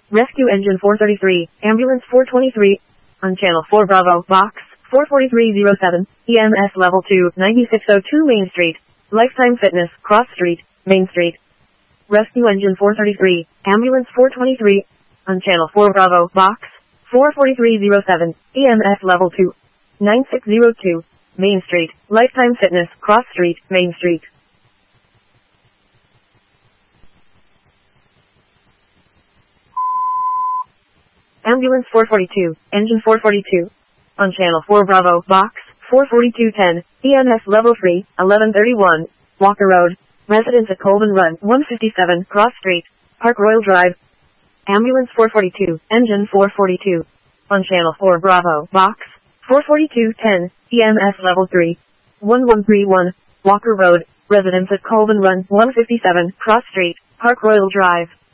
Rescue Engine 433, Ambulance 423, on Channel 4 Bravo, Box 44307, EMS Level 2, 9602 Main Street, Lifetime Fitness, Cross Street, Main Street. Rescue Engine 433, Ambulance 423, on Channel 4 Bravo, Box 44307, EMS Level 2, 9602, Main Street, Lifetime Fitness, Cross Street, Main Street. Ambulance 442, Engine 442, on Channel 4 Bravo, Box 44210, EMS Level 3, 1131, Walker Road, residents at Colvin Run, 157, Cross Street, Park Royal Drive. Ambulance 442, Engine 442, on Channel 4 Bravo, Box 44210, EMS Level 3, 1131, Walker Road, residents at Colvin Run, 157, Cross Street, Park Royal Drive.